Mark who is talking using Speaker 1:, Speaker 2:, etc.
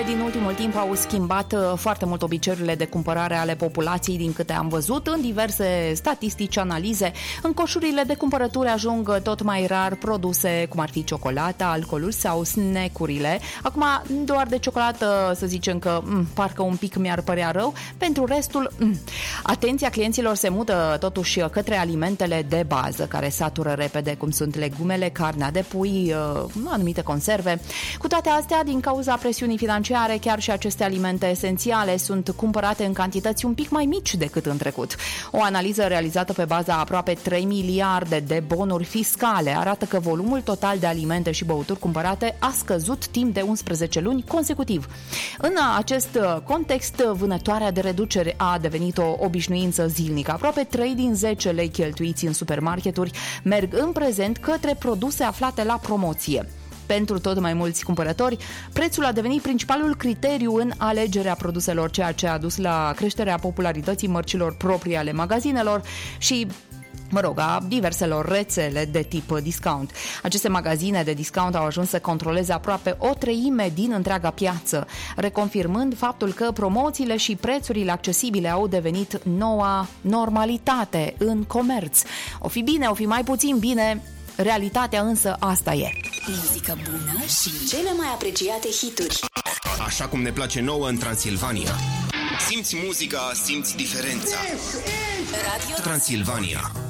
Speaker 1: din ultimul timp au schimbat foarte mult obiceiurile de cumpărare ale populației, din câte am văzut în diverse statistici, analize. În coșurile de cumpărături ajung tot mai rar produse cum ar fi ciocolata, alcoolul sau snack-urile. Acum, doar de ciocolată să zicem că parcă un pic mi-ar părea rău. Pentru restul, atenția clienților se mută totuși către alimentele de bază, care satură repede, cum sunt legumele, carnea de pui, anumite conserve. Cu toate astea, din cauza presiunii financiare, chiar și aceste alimente esențiale sunt cumpărate în cantități un pic mai mici decât în trecut. O analiză realizată pe baza aproape 3 miliarde de bonuri fiscale arată că volumul total de alimente și băuturi cumpărate a scăzut timp de 11 luni consecutiv. În acest context, vânătoarea de reducere a devenit o obișnuință zilnică. Aproape 3 din 10 lei cheltuiți în supermarketuri merg în prezent către produse aflate la promoție. Pentru tot mai mulți cumpărători, prețul a devenit principalul criteriu în alegerea produselor, ceea ce a dus la creșterea popularității mărcilor proprii ale magazinelor și a diverselor rețele de tip discount. Aceste magazine de discount au ajuns să controleze aproape o treime din întreaga piață, reconfirmând faptul că promoțiile și prețurile accesibile au devenit noua normalitate în comerț. O fi bine, o fi mai puțin bine, realitatea însă asta e.
Speaker 2: Muzică bună și cele mai apreciate hituri.
Speaker 3: Așa cum ne place nouă în Transilvania. Simți muzica, simți diferența. Radio Transilvania.